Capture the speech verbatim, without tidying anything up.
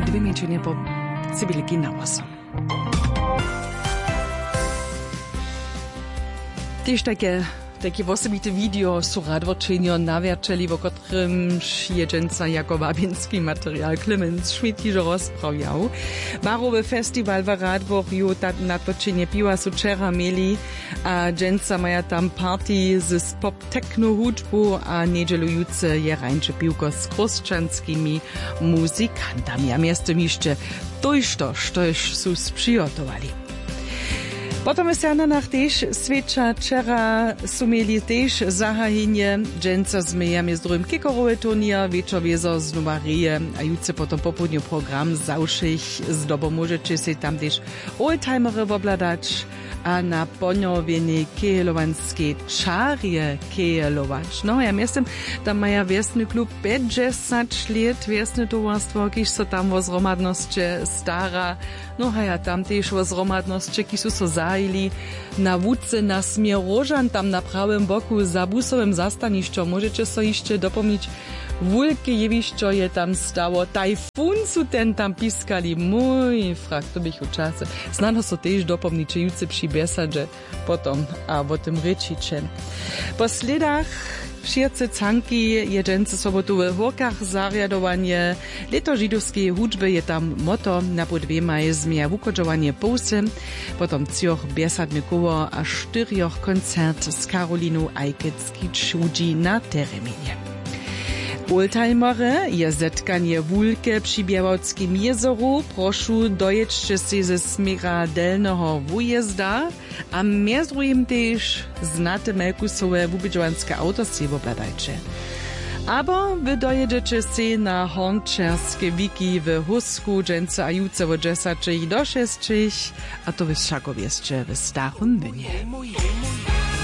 wymienienie po cywilki na oso. Też takie Taki osobity video su radwočenjo naverčeli, v kotrym jedzenca jako wabinski materiał Clemens Schmidt jiže rozpravjał. Barowy festiwal w Radworju nadwočenje piwa su včera mieli, a dženca maja tam party z pop-techno hudžbu, a nedželujúce je rańcze piwko z chršćanskimi muzykantami. A miestem jeszcze tojšto, štož su spřijotowali. Potom jest ja na nach też swecza wczera sumieli też zahajenje dżęca z mejami z drugim kikorowe turnier, wieczor wiezo z numarije, a jutce potom popudniu program zauszych z dobo możecie się tam też oldtimery wobladać, a na ponowienie kejelowanskie czarie kejelować. No, ja miestem tam maja wiesny klub pięćdziesiąt lat, wiesny towarstwo, kiż so tam o zromadności stara, no a ja tam też o zromadności, kiż so zajili na wódce na Smierożan, tam na prawym boku za busowym zastanišćom. Możecie so jeszcze dopomnieć, wulkie jewišćo je tam stało, tajfun su ten tam piskali, mój frak, to bych u czasy. Znano so też dopomnieć, jutce przy besadze, potom a o tym rečiče. Po sledach Vširce canki je dżęce sobotu w Horkach zariadowanie. Leto židovskiej hudžby je tam moto, na podwema je zmija wukodžovanie pousy, potom cioch biesadne koło a štyrioch koncert z Karoliną Ajkecki-Čudži na Tereminie. Oldtimery je zetkanie wulke przy Białockim jezoru. Prošu dojedźcie się ze smiera delnego wujezda, a między drugim też znate melkusowe wubidżowanskie autostwie obladajcie. Abo wy dojedziecie się na Hornčerskie wiki w Husku, dżęce a jutce od dziesięć do sześciu, a to wy wszako wieszcie w Starym Mynie.